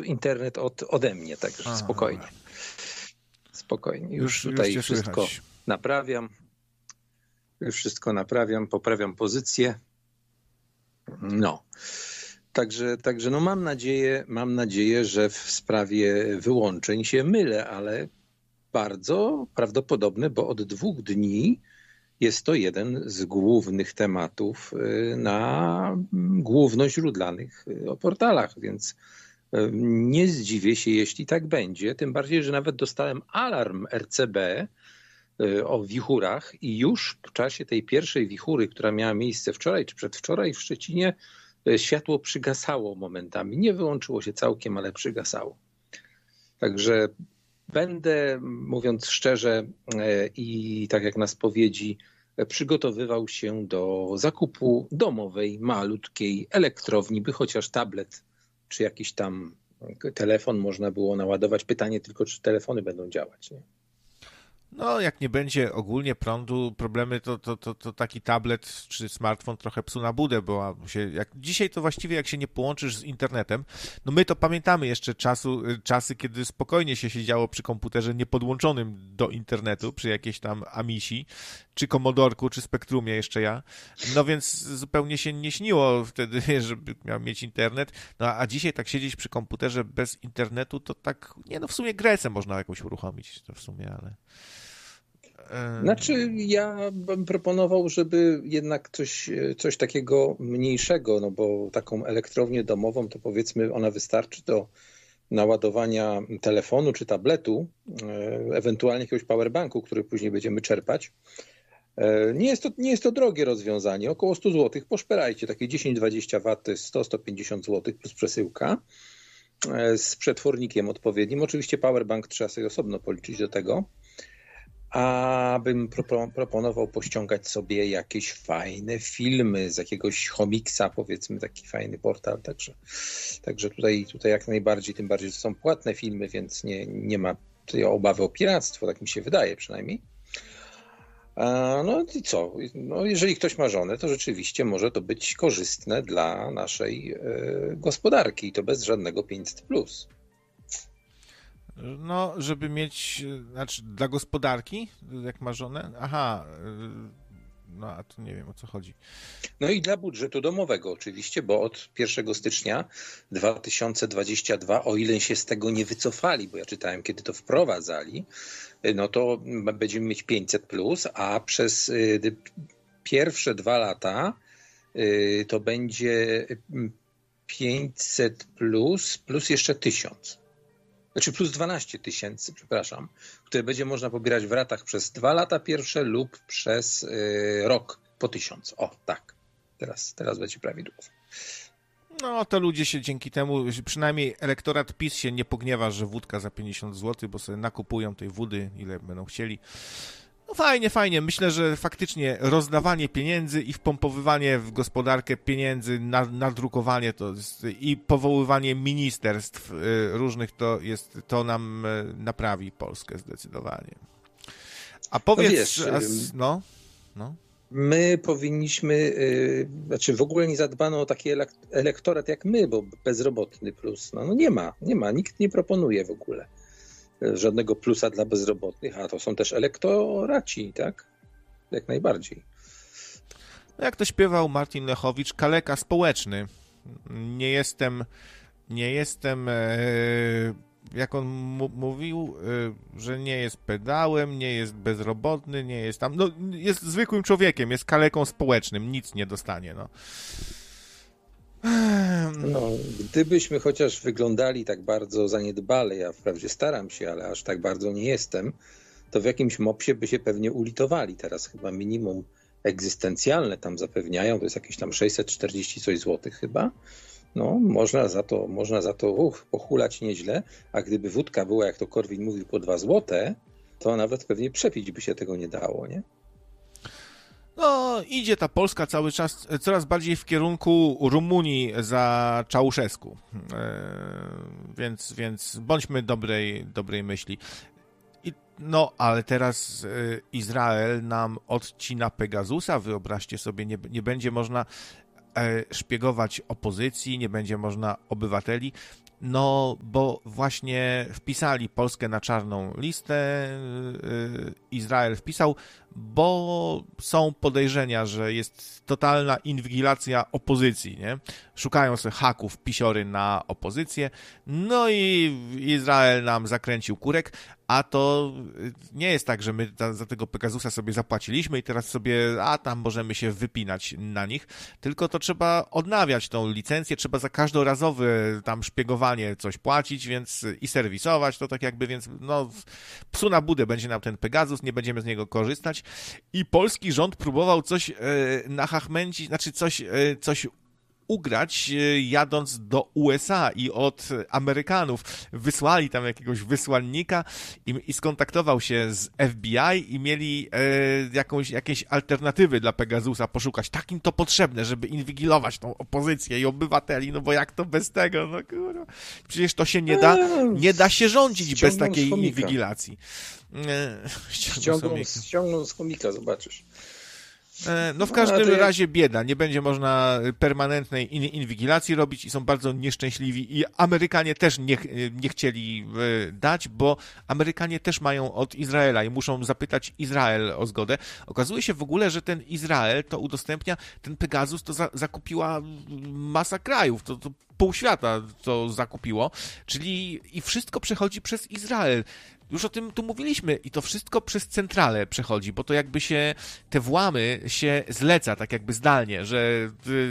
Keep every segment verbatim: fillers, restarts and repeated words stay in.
prostu internet od, ode mnie, także Aha, spokojnie. Dobra. Spokojnie. Już, już tutaj już wszystko słychać. naprawiam. Już wszystko naprawiam, poprawiam pozycję. No. Także, także no mam nadzieję, mam nadzieję, że w sprawie wyłączeń się mylę, ale bardzo prawdopodobne, bo od dwóch dni jest to jeden z głównych tematów na głównoźródlanych portalach, więc nie zdziwię się, jeśli tak będzie. Tym bardziej, że nawet dostałem alarm R C B o wichurach i już w czasie tej pierwszej wichury, która miała miejsce wczoraj czy przedwczoraj w Szczecinie, światło przygasało momentami. Nie wyłączyło się całkiem, ale przygasało. Także będę, mówiąc szczerze i tak jak na spowiedzi, przygotowywał się do zakupu domowej, malutkiej elektrowni, by chociaż tablet czy jakiś tam telefon można było naładować. Pytanie tylko, czy telefony będą działać, nie? No, jak nie będzie ogólnie prądu, problemy, to, to, to, to taki tablet czy smartfon trochę psu na budę, bo się, jak, dzisiaj to właściwie jak się nie połączysz z internetem, no my to pamiętamy jeszcze czasu, czasy, kiedy spokojnie się siedziało przy komputerze niepodłączonym do internetu, przy jakiejś tam Amisi, czy Commodorku, czy Spectrumie jeszcze ja, no więc zupełnie się nie śniło wtedy, żeby miał mieć internet, no a dzisiaj tak siedzieć przy komputerze bez internetu, to tak, nie no w sumie grę można jakąś uruchomić, to w sumie, ale... Znaczy ja bym proponował, żeby jednak coś, coś takiego mniejszego, no bo taką elektrownię domową to powiedzmy ona wystarczy do naładowania telefonu czy tabletu, ewentualnie jakiegoś powerbanku, który później będziemy czerpać. Nie jest to, nie jest to drogie rozwiązanie, około sto złotych, poszperajcie, takie dziesięć dwadzieścia watów to jest sto do stu pięćdziesięciu złotych plus przesyłka z przetwornikiem odpowiednim. Oczywiście powerbank trzeba sobie osobno policzyć do tego. A bym proponował pościągać sobie jakieś fajne filmy z jakiegoś Homiksa, powiedzmy, taki fajny portal, także, także tutaj, tutaj jak najbardziej, tym bardziej, że są płatne filmy, więc nie, nie ma tutaj obawy o piractwo, tak mi się wydaje przynajmniej. No i co? No, jeżeli ktoś ma żonę, to rzeczywiście może to być korzystne dla naszej gospodarki i to bez żadnego pięćset plus. No, żeby mieć, znaczy dla gospodarki, jak ma żonę? Aha, no a to nie wiem, o co chodzi. No i dla budżetu domowego oczywiście, bo od pierwszego stycznia dwa tysiące dwudziestego drugiego, o ile się z tego nie wycofali, bo ja czytałem, kiedy to wprowadzali, no to będziemy mieć pięćset plus, a przez pierwsze dwa lata to będzie pięćset plus, plus jeszcze tysiąc. Znaczy plus dwanaście tysięcy, przepraszam, które będzie można pobierać w ratach przez dwa lata pierwsze lub przez y, rok po tysiąc. O, tak. Teraz, teraz będzie prawidłowo. No, to ludzie się dzięki temu, przynajmniej elektorat PiS się nie pogniewa, że wódka za pięćdziesiąt złotych, bo sobie nakupują tej wody, ile będą chcieli. No fajnie, fajnie. Myślę, że faktycznie rozdawanie pieniędzy i wpompowywanie w gospodarkę pieniędzy, nadrukowanie to jest, i powoływanie ministerstw różnych to jest, to nam naprawi Polskę zdecydowanie. A powiedz, no, wiesz, a, no, no. My powinniśmy, yy, znaczy w ogóle nie zadbano o taki elektorat jak my, bo bezrobotny plus, no, no nie ma, nie ma, nikt nie proponuje w ogóle żadnego plusa dla bezrobotnych, a to są też elektoraci, tak? Jak najbardziej. No jak to śpiewał Martin Lechowicz, kaleka społeczny. Nie jestem, nie jestem, e, jak on m- mówił, e, że nie jest pedałem, nie jest bezrobotny, nie jest tam, no jest zwykłym człowiekiem, jest kaleką społecznym, nic nie dostanie, no. No, gdybyśmy chociaż wyglądali tak bardzo zaniedbale, ja wprawdzie staram się, ale aż tak bardzo nie jestem, to w jakimś mopsie by się pewnie ulitowali. Teraz chyba minimum egzystencjalne tam zapewniają, to jest jakieś tam sześćset czterdzieści coś złotych chyba. No, można za to, można za to uch, pochulać nieźle, a gdyby wódka była, jak to Korwin mówił, po dwa złote, to nawet pewnie przepić by się tego nie dało, nie? No, idzie ta Polska cały czas coraz bardziej w kierunku Rumunii za Czałszewsku. E, więc, więc bądźmy dobrej, dobrej myśli. I, no, ale teraz e, Izrael nam odcina Pegasusa. Wyobraźcie sobie, nie, nie będzie można e, szpiegować opozycji, nie będzie można obywateli. No, bo właśnie wpisali Polskę na czarną listę, Izrael wpisał, bo są podejrzenia, że jest totalna inwigilacja opozycji, nie? Szukają sobie haków, pisiory na opozycję, no i Izrael nam zakręcił kurek, a to nie jest tak, że my za, za tego Pegasusa sobie zapłaciliśmy i teraz sobie, a tam możemy się wypinać na nich, tylko to trzeba odnawiać tą licencję, trzeba za każdorazowe tam szpiegowanie coś płacić, więc i serwisować to tak jakby, więc no psu na budę będzie nam ten Pegasus, nie będziemy z niego korzystać i polski rząd próbował coś e, nachachmęcić, znaczy coś, e, coś ugrać, jadąc do U S A i od Amerykanów wysłali tam jakiegoś wysłannika i, i skontaktował się z F B I i mieli e, jakąś, jakieś alternatywy dla Pegasusa poszukać. Tak im to potrzebne, żeby inwigilować tą opozycję i obywateli, no bo jak to bez tego, no kurwa. Przecież to się nie da, nie da się rządzić bez takiej inwigilacji. E, ściągną, ściągną z chomika, zobaczysz. No w każdym no, razie bieda, nie będzie można permanentnej in- inwigilacji robić i są bardzo nieszczęśliwi i Amerykanie też nie, nie chcieli dać, bo Amerykanie też mają od Izraela i muszą zapytać Izrael o zgodę. Okazuje się w ogóle, że ten Izrael to udostępnia, ten Pegasus to za- zakupiła masa krajów, to, to pół świata to zakupiło, czyli i wszystko przechodzi przez Izrael. Już o tym tu mówiliśmy i to wszystko przez centralę przechodzi, bo to jakby się, te włamy się zleca tak jakby zdalnie, że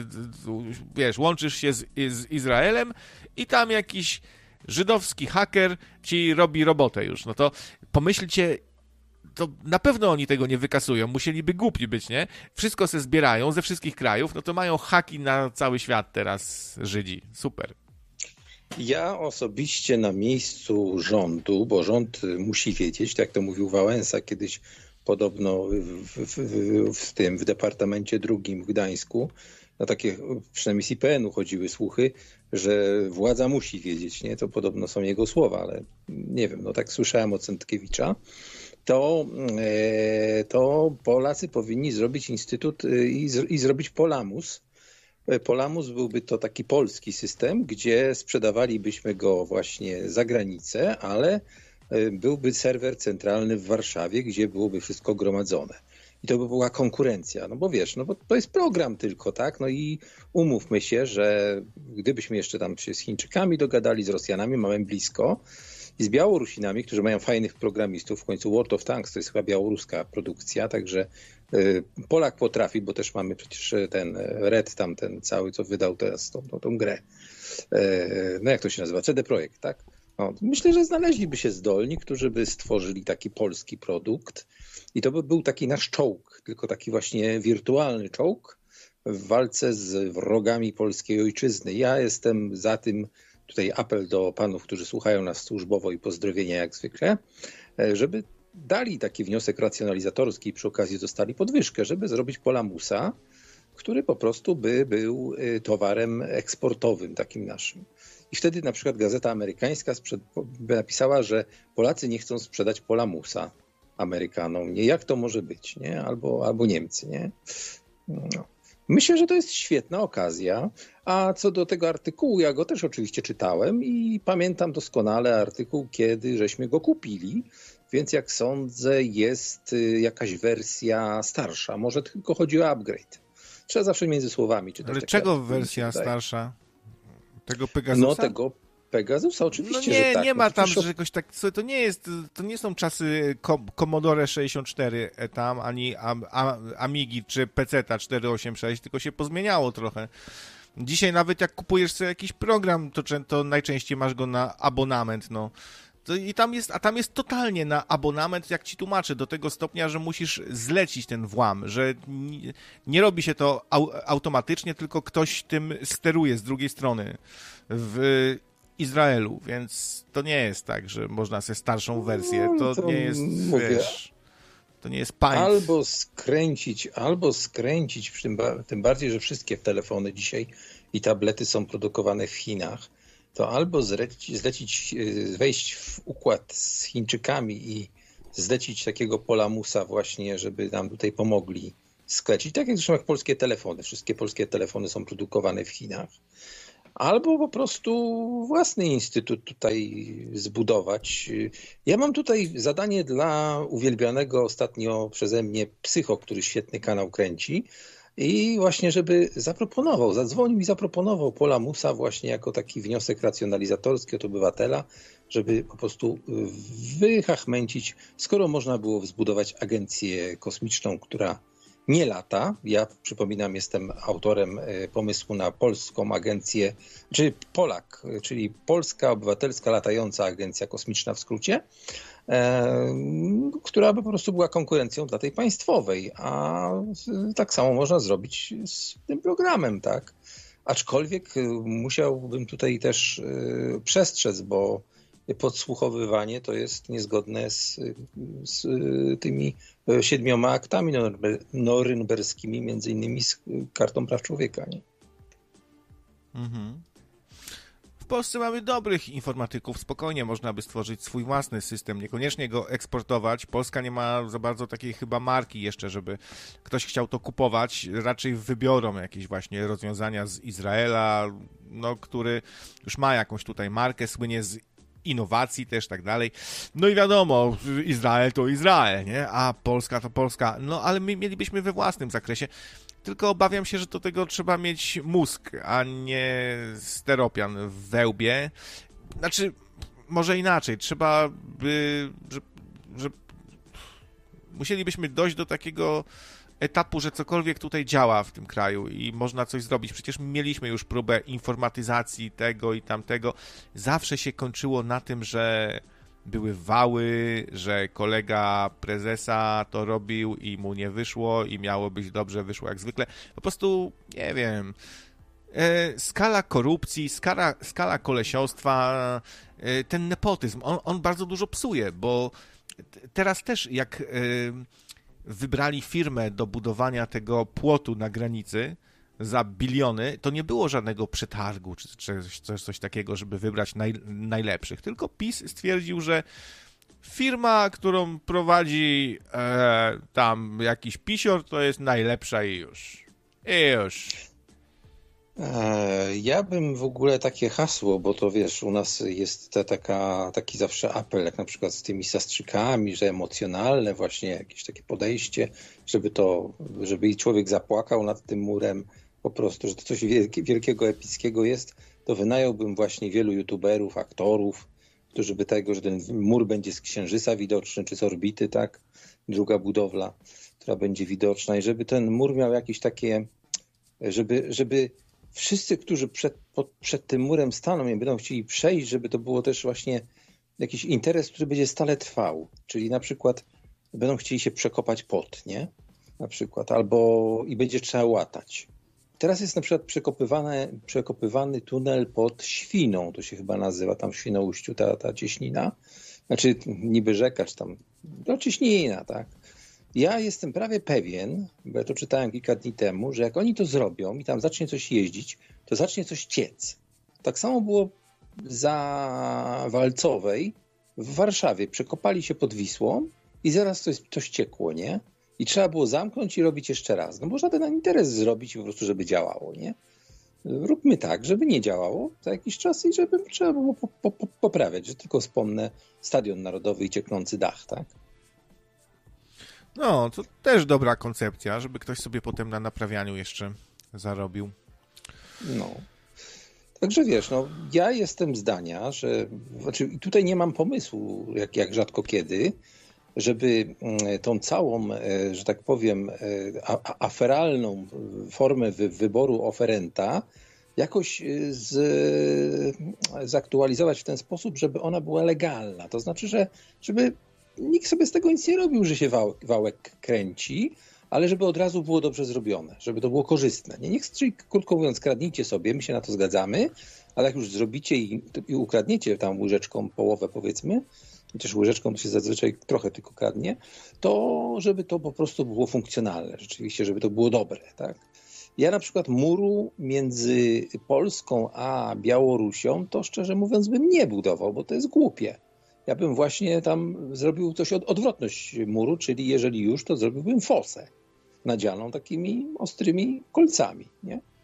wiesz, łączysz się z, z Izraelem i tam jakiś żydowski haker ci robi robotę już. No to pomyślcie, to na pewno oni tego nie wykasują, musieliby głupi być, nie? Wszystko se zbierają ze wszystkich krajów, no to mają haki na cały świat teraz Żydzi. Super. Ja osobiście na miejscu rządu, bo rząd musi wiedzieć, tak to mówił Wałęsa kiedyś podobno w, w, w, w tym, w Departamencie Drugim w Gdańsku, no takie przynajmniej z I P N u chodziły słuchy, że władza musi wiedzieć, nie? To podobno są jego słowa, ale nie wiem, no tak słyszałem od Sętkiewicza. To, to Polacy powinni zrobić instytut i, i zrobić Polamus. Polamus byłby to taki polski system, gdzie sprzedawalibyśmy go właśnie za granicę, ale byłby serwer centralny w Warszawie, gdzie byłoby wszystko gromadzone. I to by była konkurencja, no bo wiesz, no bo to jest program tylko, tak? No i umówmy się, że gdybyśmy jeszcze tam się z Chińczykami dogadali, z Rosjanami, mamy blisko, i z Białorusinami, którzy mają fajnych programistów, w końcu World of Tanks to jest chyba białoruska produkcja, także Polak potrafi, bo też mamy przecież ten Red tam, ten cały, co wydał teraz tą, tą, tą grę. No jak to się nazywa? C D Projekt, tak? No, myślę, że znaleźliby się zdolni, którzy by stworzyli taki polski produkt i to by był taki nasz czołg, tylko taki właśnie wirtualny czołg w walce z wrogami polskiej ojczyzny. Ja jestem za tym, tutaj apel do panów, którzy słuchają nas służbowo i pozdrowienia jak zwykle, żeby dali taki wniosek racjonalizatorski i przy okazji dostali podwyżkę, żeby zrobić Polamusa, który po prostu by był towarem eksportowym takim naszym. I wtedy na przykład Gazeta Amerykańska by napisała, że Polacy nie chcą sprzedać Polamusa Amerykanom. Nie, jak to może być, nie? Albo, albo Niemcy, nie? No. Myślę, że to jest świetna okazja, a co do tego artykułu, ja go też oczywiście czytałem i pamiętam doskonale artykuł, kiedy żeśmy go kupili, więc jak sądzę jest jakaś wersja starsza, może tylko chodzi o upgrade. Trzeba zawsze między słowami czytać. Ale czego wersja starsza? Tego Pegasusa? No tego Pegasusa oczywiście, no nie, że tak. nie ma tam no, czegoś tak, to nie jest, to nie są czasy Commodore sześćdziesiąt cztery tam, ani Amigi czy Peceta czterysta osiemdziesiąt sześć, tylko się pozmieniało trochę. Dzisiaj nawet jak kupujesz sobie jakiś program, to, to najczęściej masz go na abonament, no. To i tam jest, a tam jest totalnie na abonament, jak ci tłumaczę, do tego stopnia, że musisz zlecić ten włam, że nie, nie robi się to au, automatycznie, tylko ktoś tym steruje z drugiej strony w Izraelu, więc to nie jest tak, że można sobie starszą wersję, to, to nie jest, mówię, wiesz, to nie jest państwo. Albo skręcić, albo skręcić, tym, tym bardziej, że wszystkie telefony dzisiaj i tablety są produkowane w Chinach, to albo zlecić, zlecić, wejść w układ z Chińczykami i zlecić takiego Polamusa właśnie, żeby nam tutaj pomogli sklecić. Tak jak zresztą jak polskie telefony. Wszystkie polskie telefony są produkowane w Chinach. albo po prostu własny instytut tutaj zbudować. Ja mam tutaj zadanie dla uwielbianego ostatnio przeze mnie Psycho, który świetny kanał kręci, i właśnie żeby zaproponował, zadzwonił i zaproponował Paula Musa właśnie jako taki wniosek racjonalizatorski od obywatela, żeby po prostu wychachmęcić, skoro można było zbudować agencję kosmiczną, która nie lata. Ja, przypominam, jestem autorem pomysłu na polską agencję, czyli Polak, czyli Polska Obywatelska Latająca Agencja Kosmiczna w skrócie, e, która by po prostu była konkurencją dla tej państwowej, a tak samo można zrobić z tym programem, tak? Aczkolwiek musiałbym tutaj też przestrzec, bo podsłuchowywanie to jest niezgodne z, z tymi siedmioma aktami norymberskimi, między innymi z Kartą Praw Człowieka. Nie? Mhm. W Polsce mamy dobrych informatyków, spokojnie można by stworzyć swój własny system, niekoniecznie go eksportować. Polska nie ma za bardzo takiej chyba marki jeszcze, żeby ktoś chciał to kupować. Raczej wybiorą jakieś właśnie rozwiązania z Izraela, no, który już ma jakąś tutaj markę, słynie z innowacji też, tak dalej. No i wiadomo, Izrael to Izrael, nie? A Polska to Polska. No ale my mielibyśmy we własnym zakresie. Tylko obawiam się, że do tego trzeba mieć mózg, a nie steropian w wełbie. Znaczy, może inaczej. Trzeba by... Że, że musielibyśmy dojść do takiego etapu, że cokolwiek tutaj działa w tym kraju i można coś zrobić. Przecież mieliśmy już próbę informatyzacji tego i tamtego. Zawsze się kończyło na tym, że były wały, że kolega prezesa to robił i mu nie wyszło i miało być dobrze, wyszło jak zwykle. Po prostu, nie wiem, e, skala korupcji, skala, skala kolesiostwa, e, ten nepotyzm, on, on bardzo dużo psuje, bo teraz też jak e, wybrali firmę do budowania tego płotu na granicy za biliony, to nie było żadnego przetargu czy, czy coś, coś takiego, żeby wybrać naj, najlepszych, tylko PiS stwierdził, że firma, którą prowadzi e, tam jakiś pisior, to jest najlepsza i już. I już. Ja bym w ogóle takie hasło, bo to wiesz, u nas jest ta, taka, taki zawsze apel, jak na przykład z tymi zastrzykami, że emocjonalne właśnie jakieś takie podejście, żeby to, żeby i człowiek zapłakał nad tym murem, po prostu, że to coś wielkiego, epickiego jest, to wynająłbym właśnie wielu youtuberów, aktorów, którzy by tego, że ten mur będzie z Księżyca widoczny, czy z orbity, tak, druga budowla, która będzie widoczna i żeby ten mur miał jakieś takie, żeby, żeby wszyscy, którzy przed, pod, przed tym murem staną i będą chcieli przejść, żeby to było też właśnie jakiś interes, który będzie stale trwał. Czyli na przykład będą chcieli się przekopać pod, nie? Na przykład. Albo i będzie trzeba łatać. Teraz jest na przykład przekopywany, przekopywany tunel pod Świną. To się chyba nazywa tam w Świnoujściu ta, ta cieśnina. Znaczy niby rzeka, czy tam... No cieśnina, tak? Ja jestem prawie pewien, bo ja to czytałem kilka dni temu, że jak oni to zrobią i tam zacznie coś jeździć, to zacznie coś ciec. Tak samo było za Walcowej w Warszawie. Przekopali się pod Wisłą i zaraz coś, coś ciekło, nie? I trzeba było zamknąć i robić jeszcze raz. No bo żaden interes zrobić po prostu, żeby działało, nie? Róbmy tak, żeby nie działało za jakiś czas i żeby trzeba było po, po, po, poprawiać. Że tylko wspomnę Stadion Narodowy i cieknący dach, tak? No, to też dobra koncepcja, żeby ktoś sobie potem na naprawianiu jeszcze zarobił. No. Także wiesz, no, ja jestem zdania, że znaczy, tutaj nie mam pomysłu, jak, jak rzadko kiedy, żeby tą całą, że tak powiem, a, aferalną formę wy, wyboru oferenta jakoś z, zaktualizować w ten sposób, żeby ona była legalna. To znaczy, że żeby nikt sobie z tego nic nie robił, że się wał, wałek kręci, ale żeby od razu było dobrze zrobione, żeby to było korzystne. Nie, niech, czyli krótko mówiąc, kradnijcie sobie, my się na to zgadzamy, ale jak już zrobicie i, i ukradniecie tam łyżeczką połowę, powiedzmy, chociaż łyżeczką to się zazwyczaj trochę tylko kradnie, to żeby to po prostu było funkcjonalne, rzeczywiście, żeby to było dobre, tak? Ja na przykład muru między Polską a Białorusią, to szczerze mówiąc bym nie budował, bo to jest głupie. Ja bym właśnie tam zrobił coś od, odwrotność muru, czyli jeżeli już, to zrobiłbym fosę nadzianą takimi ostrymi kolcami, nie?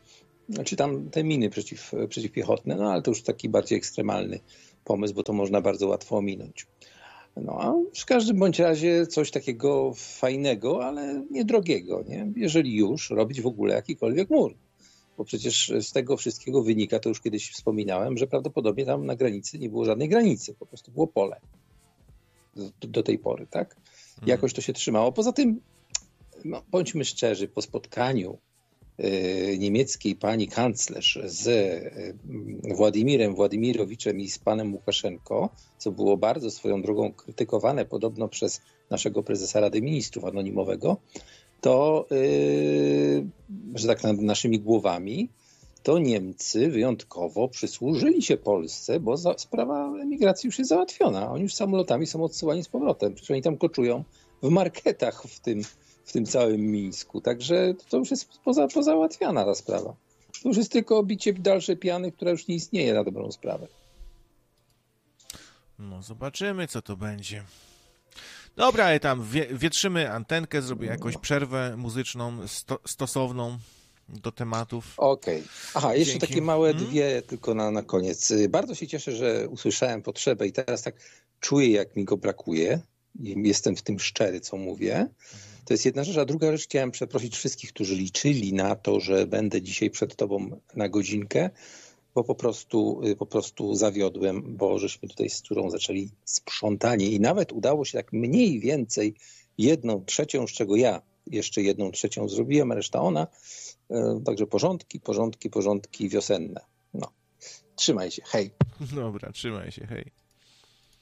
Czy tam te miny przeciw, przeciwpiechotne, no ale to już taki bardziej ekstremalny pomysł, bo to można bardzo łatwo ominąć. No a w każdym bądź razie coś takiego fajnego, ale niedrogiego, nie? Jeżeli już robić w ogóle jakikolwiek mur. Bo przecież z tego wszystkiego wynika, to już kiedyś wspominałem, że prawdopodobnie tam na granicy nie było żadnej granicy, po prostu było pole do, do tej pory, tak? Jakoś to się trzymało. Poza tym, no, bądźmy szczerzy, po spotkaniu y, niemieckiej pani kanclerz z y, Władimirem Władimirowiczem i z panem Łukaszenko, co było bardzo swoją drogą krytykowane podobno przez naszego prezesa Rady Ministrów anonimowego, to, yy, że tak nad naszymi głowami, to Niemcy wyjątkowo przysłużyli się Polsce, bo za, sprawa emigracji już jest załatwiona. Oni już samolotami są odsyłani z powrotem. Przecież oni tam koczują w marketach w tym, w tym całym Mińsku. Także to już jest poza, pozałatwiana ta sprawa. To już jest tylko bicie dalszej piany, która już nie istnieje na dobrą sprawę. No zobaczymy, co to będzie. Dobra, ale tam wie, wietrzymy antenkę, zrobię jakąś przerwę muzyczną sto, stosowną do tematów. Okej. Okay. Aha, jeszcze Dzięki. takie małe hmm? dwie tylko na, na koniec. Bardzo się cieszę, że usłyszałem potrzebę i teraz tak czuję, jak mi go brakuje. Jestem w tym szczery, co mówię. To jest jedna rzecz, a druga rzecz, chciałem przeprosić wszystkich, którzy liczyli na to, że będę dzisiaj przed tobą na godzinkę, bo po prostu, po prostu zawiodłem, bo żeśmy tutaj z którą zaczęli sprzątanie i nawet udało się tak mniej więcej jedną trzecią, z czego ja jeszcze jedną trzecią zrobiłem, a reszta ona. Także porządki, porządki, porządki wiosenne. No. Trzymaj się, hej. Dobra, trzymaj się, hej.